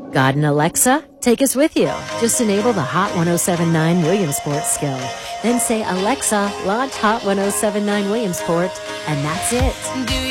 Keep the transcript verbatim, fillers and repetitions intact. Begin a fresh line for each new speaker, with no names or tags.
God and Alexa, take us with you. Just enable the Hot ten seventy-nine Williamsport skill. Then say, Alexa, launch Hot ten seventy-nine Williamsport, and that's it.